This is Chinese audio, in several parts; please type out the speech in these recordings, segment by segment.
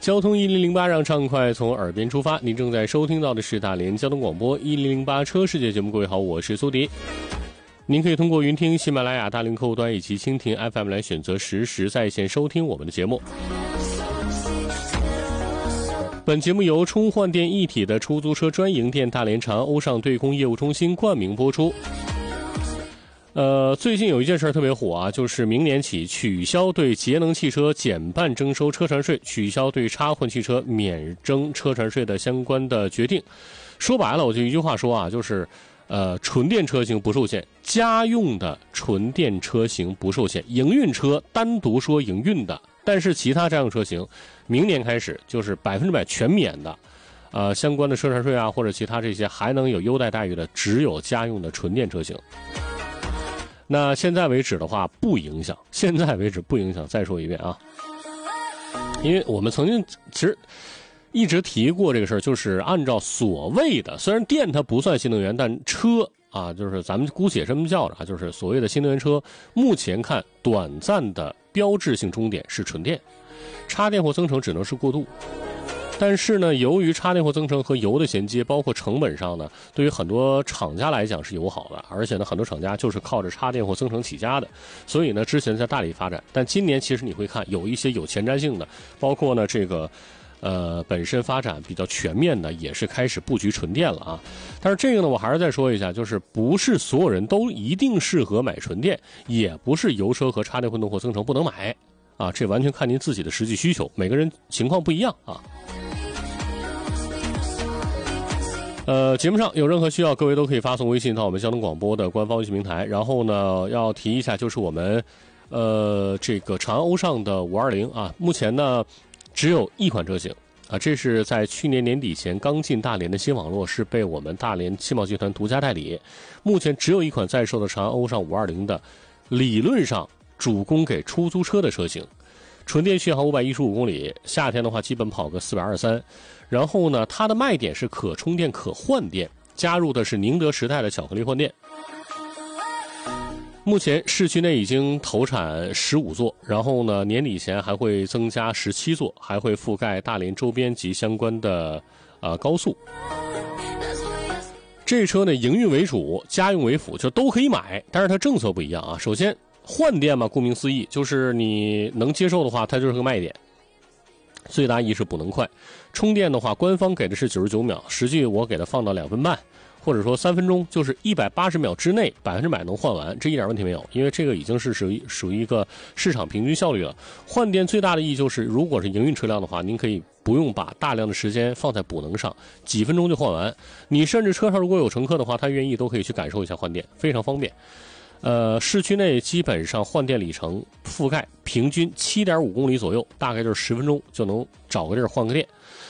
交通1008让畅快从耳边出发，您正在收听到的是大连交通广播1008车世界节目。各位好，我是苏迪。您可以通过云听、喜马拉雅大连客户端以及蜻蜓 FM 来选择实时在线收听我们的节目。本节目由充换电一体的出租车专营店大连长安欧尚对空业务中心冠名播出。最近有一件事特别火啊，就是明年起取消对节能汽车减半征收车船税，取消对插混汽车免征车船税的相关的决定。说白了，我就一句话说啊，就是纯电车型不受限，家用的纯电车型不受限，营运车单独说营运的，但是其他家用车型明年开始就是100%全免的。相关的车船税啊，或者其他这些还能有优待待遇的，只有家用的纯电车型。那现在为止的话不影响，现在为止不影响。再说一遍啊，因为我们曾经其实一直提过这个事儿，就是按照所谓的，虽然电它不算新能源，但车啊，就是咱们姑且这么叫着啊，就是所谓的新能源车，目前看短暂的标志性终点是纯电，插电或增程只能是过渡。但是呢，由于插电或增程和油的衔接，包括成本上呢，对于很多厂家来讲是友好的，而且呢，很多厂家就是靠着插电或增程起家的，所以呢，之前在大力发展，但今年其实你会看有一些有前瞻性的，包括呢这个本身发展比较全面的，也是开始布局纯电了啊。但是这个呢，我还是再说一下，就是不是所有人都一定适合买纯电，也不是油车和插电混动或增程不能买啊，这完全看您自己的实际需求，每个人情况不一样啊。节目上有任何需要，各位都可以发送微信到我们交通广播的官方微信平台。然后呢，要提一下，就是我们这个长安欧尚的520啊，目前呢只有一款车型啊，这是在去年年底前刚进大连的新网络，是被我们大连汽贸集团独家代理。目前只有一款在售的长安欧尚520的，理论上主攻给出租车的车型。纯电续航515公里，夏天的话基本跑个423。然后呢，它的卖点是可充电可换电，加入的是宁德时代的巧克力换电。目前市区内已经投产15座，然后呢年底前还会增加17座，还会覆盖大连周边及相关的高速。这车呢营运为主，家用为辅，就都可以买，但是它政策不一样啊。首先换电嘛，顾名思义，就是你能接受的话，它就是个卖点。最大意是补能快，充电的话，官方给的是99秒，实际我给它放到2分半，或者说3分钟，就是180秒之内100%能换完，这一点问题没有，因为这个已经是属于一个市场平均效率了。换电最大的意义就是，如果是营运车辆的话，您可以不用把大量的时间放在补能上，几分钟就换完。你甚至车上如果有乘客的话，他愿意都可以去感受一下换电，非常方便。市区内基本上换电里程覆盖平均7.5公里左右，大概就是10分钟就能找个地儿换个电。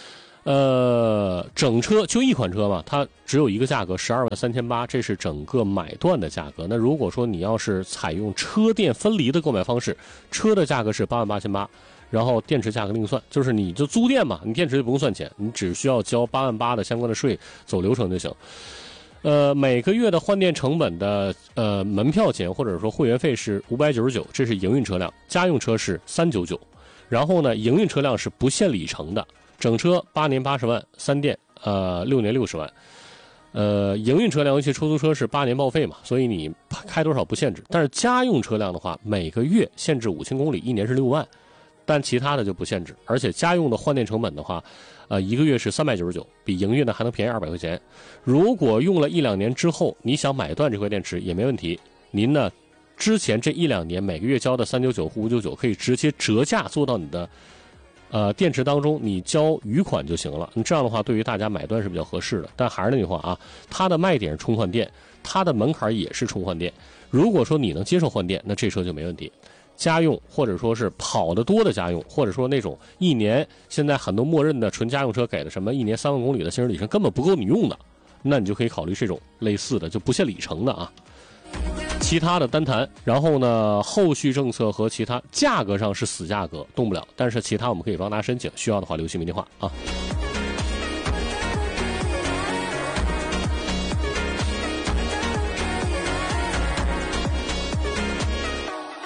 整车就一款车嘛，它只有一个价格123800，这是整个买断的价格。那如果说你要是采用车电分离的购买方式，车的价格是88800，然后电池价格另算，就是你就租电嘛，你电池就不用算钱，你只需要交88000的相关的税，走流程就行。每个月的换电成本的门票钱或者说会员费是599，这是营运车辆，家用车是399。然后呢，营运车辆是不限里程的，整车8年80万，3电6年60万。营运车辆尤其出租车是8年报废嘛，所以你开多少不限制。但是家用车辆的话，每个月限制5000公里，1年是6万，但其他的就不限制。而且家用的换电成本的话，一个月是399，比营运的还能便宜200块钱。如果用了1-2年之后，你想买断这块电池也没问题。您呢，之前这1-2年每个月交的399或599可以直接折价做到你的电池当中，你交余款就行了。你这样的话，对于大家买断是比较合适的。但还是那句话啊，它的卖点是充换电，它的门槛也是充换电。如果说你能接受换电，那这车就没问题。家用或者说是跑得多的家用，或者说那种一年现在很多默认的纯家用车给的什么1年3万公里的行驶里程根本不够你用的，那你就可以考虑这种类似的就不限里程的啊。其他的单谈，然后呢后续政策和其他价格上是死价格动不了，但是其他我们可以帮大家申请，需要的话留姓名电话啊。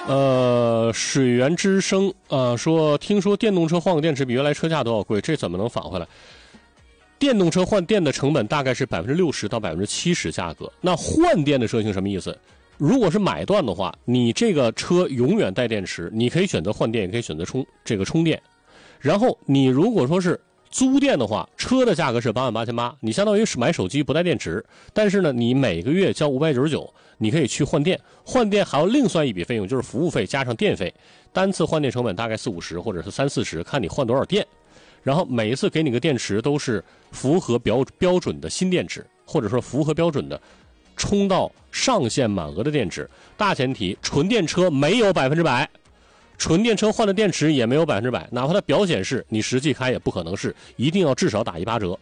水源之声说，听说电动车换个电池比原来车价都要贵，这怎么能返回来？电动车换电的成本大概是60%到70%价格。那换电的车型什么意思？如果是买断的话，你这个车永远带电池，你可以选择换电，也可以选择充电。然后你如果说是租电的话，车的价格是88800，你相当于是买手机不带电池，但是呢，你每个月交599，你可以去换电，换电还要另算一笔费用，就是服务费加上电费，单次换电成本大概40-50或者是30-40，看你换多少电。然后每一次给你个电池都是符合标准的新电池，或者说符合标准的充到上限满额的电池。大前提，纯电车没有100%，纯电车换的电池也没有100%，哪怕它表显示，你实际开也不可能是，一定要至少打18折。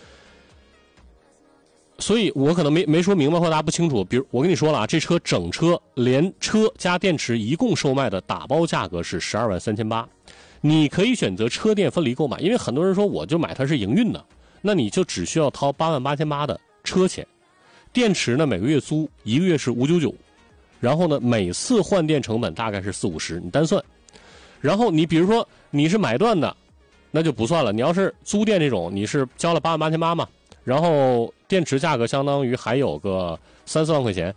所以我可能没说明白或者大家不清楚。比如我跟你说了啊，这车整车连车加电池一共售卖的打包价格是123800，你可以选择车电分离购买，因为很多人说我就买它是营运的，那你就只需要掏88800的车钱。电池呢，每个月租1个月是599，然后呢，每次换电成本大概是40-50，你单算。然后你比如说你是买断的，那就不算了。你要是租电这种，你是交了88800嘛，然后电池价格相当于还有个3-4万块钱，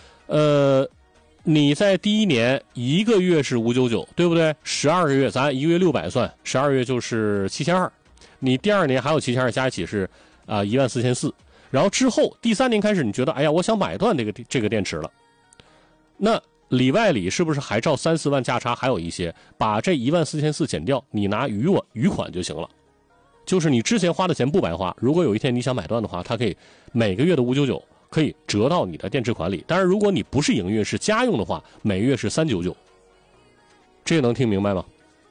你在第一年1个月是599，对不对？12个月，咱1个月600算，12个月就是7200，你第2年还有7200，加一起是14400。然后之后第3年开始，你觉得哎呀，我想买断这个电池了，那里外里是不是还照3-4万价差？还有一些，把这14400减掉，你拿余款就行了。就是你之前花的钱不白花。如果有一天你想买断的话，它可以每个月的599可以折到你的电池款里。当然，如果你不是营运是家用的话，每月是399。这个能听明白吗？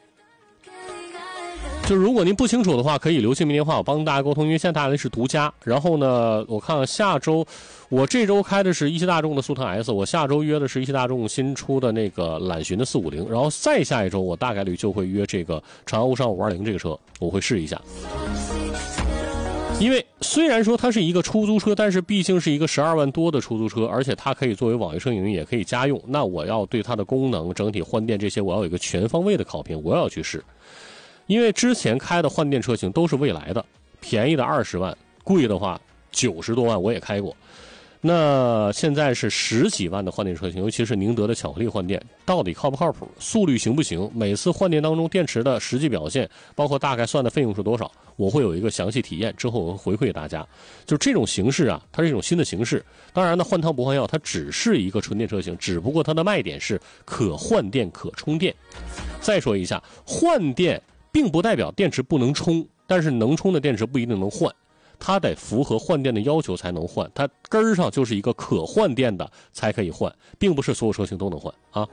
就如果您不清楚的话，可以留姓名电话，我帮大家沟通。因为现在大家是独家。然后呢，我看下周，我这周开的是一汽大众的速腾 S， 我下周约的是一汽大众新出的那个揽巡的450，然后再下一周我大概率就会约这个长安欧尚520这个车，我会试一下。因为虽然说它是一个出租车，但是毕竟是一个12万多的出租车，而且它可以作为网约车营运，也可以家用。那我要对它的功能、整体换电这些，我要有一个全方位的考评，我要去试。因为之前开的换电车型都是蔚来的，便宜的20万，贵的话90多万我也开过。那现在是10几万的换电车型，尤其是宁德的巧克力换电，到底靠不靠谱？速率行不行？每次换电当中电池的实际表现，包括大概算的费用是多少，我会有一个详细体验，之后我会回馈给大家。就这种形式啊，它是一种新的形式。当然呢，换汤不换药，它只是一个纯电车型，只不过它的卖点是可换电、可充电。再说一下，换电并不代表电池不能充，但是能充的电池不一定能换，它得符合换电的要求才能换，它根儿上就是一个可换电的才可以换，并不是所有车型都能换啊。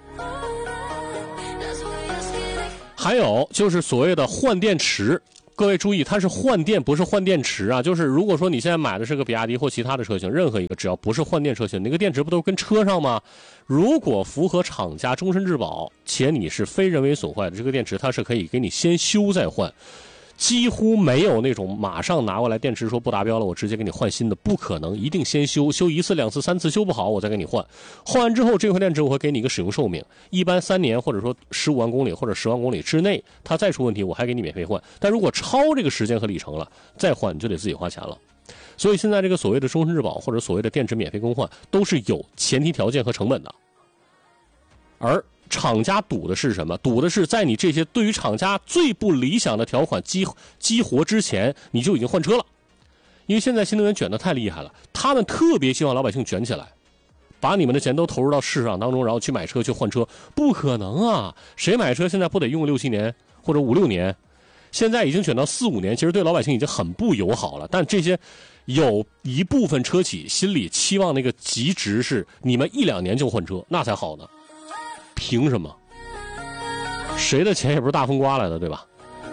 还有就是所谓的换电池，各位注意，它是换电不是换电池啊。就是如果说你现在买的是个比亚迪或其他的车型，任何一个只要不是换电车型，那个电池不都跟车上吗？如果符合厂家终身质保，且你是非人为损坏的，这个电池它是可以给你先修再换，几乎没有那种马上拿过来电池说不达标了我直接给你换新的，不可能，一定先修1次2次3次，修不好我再给你换。换完之后这块电池我会给你一个使用寿命，一般3年或者说15万公里或者10万公里之内，它再出问题我还给你免费换，但如果超这个时间和里程了再换，你就得自己花钱了。所以现在这个所谓的终身质保或者所谓的电池免费更换都是有前提条件和成本的。而厂家赌的是什么？赌的是在你这些对于厂家最不理想的条款激活之前，你就已经换车了。因为现在新能源卷得太厉害了，他们特别希望老百姓卷起来，把你们的钱都投入到市场当中，然后去买车去换车，不可能啊！谁买车现在不得用6-7年或者5-6年？现在已经卷到4-5年，其实对老百姓已经很不友好了。但这些有一部分车企心里期望那个极值是你们1-2年就换车，那才好呢。凭什么？谁的钱也不是大风刮来的，对吧？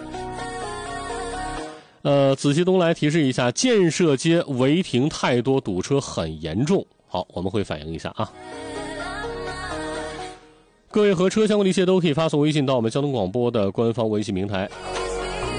紫气东来提示一下，建设街违停太多，堵车很严重。好，我们会反映一下啊。各位和车相关的一切都可以发送微信到我们交通广播的官方微信平台。